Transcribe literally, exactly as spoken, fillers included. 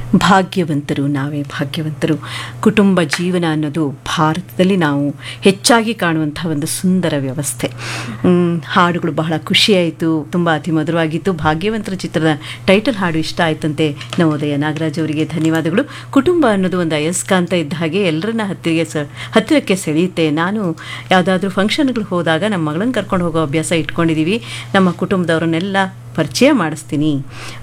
ಭಾಗ್ಯವಂತರು ನಾವೇ ಭಾಗ್ಯವಂತರು. ಕುಟುಂಬ ಜೀವನ ಅನ್ನೋದು ಭಾರತದಲ್ಲಿ ನಾವು ಹೆಚ್ಚಾಗಿ ಕಾಣುವಂಥ ಒಂದು ಸುಂದರ ವ್ಯವಸ್ಥೆ. ಹಾಡುಗಳು ಬಹಳ ಖುಷಿಯಾಯಿತು, ತುಂಬ ಅತಿ ಮಧುರವಾಗಿತ್ತು. ಭಾಗ್ಯವಂತರ ಚಿತ್ರದ ಟೈಟಲ್ ಹಾಡು ಇಷ್ಟ ಆಯ್ತಂತೆ. ನವೋದಯ ನಾಗರಾಜ್ ಅವರಿಗೆ ಧನ್ಯವಾದಗಳು. ಕುಟುಂಬ ಅನ್ನೋದು ಒಂದು ಅಯಸ್ಕಾಂತ ಇದ್ದ ಹಾಗೆ ಎಲ್ಲರನ್ನ ಹತ್ತಿರಗೆ ಸ ಹತ್ತಿರಕ್ಕೆ ಸೆಳೆಯುತ್ತೆ. ನಾನು ಯಾವುದಾದ್ರೂ ಫಂಕ್ಷನ್ಗಳು ಹೋದಾಗ ನಮ್ಮ ಮಗಳನ್ನ ಕರ್ಕೊಂಡು ಹೋಗೋ ಅಭ್ಯಾಸ ಇಟ್ಕೊಂಡಿದ್ದೀವಿ. ನಮ್ಮ ಕುಟುಂಬದವ್ರನ್ನೆಲ್ಲ ಪರಿಚಯ ಮಾಡಿಸ್ತೀನಿ.